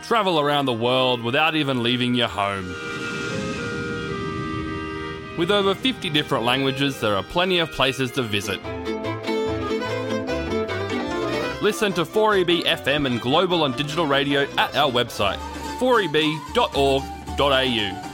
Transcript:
Travel around the world without even leaving your home. With over 50 different languages, there are plenty of places to visit. Listen to 4EB FM and global and digital radio at our website, 4eb.org.au.